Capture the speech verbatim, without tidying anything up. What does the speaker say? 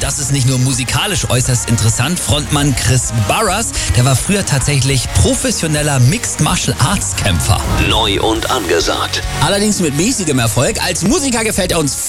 Und das ist nicht nur musikalisch äußerst interessant. Frontmann Chris Barras, der war früher tatsächlich professioneller Mixed Martial Arts Kämpfer. Neu und angesagt. Allerdings mit mäßigem Erfolg. Als Musiker gefällt er uns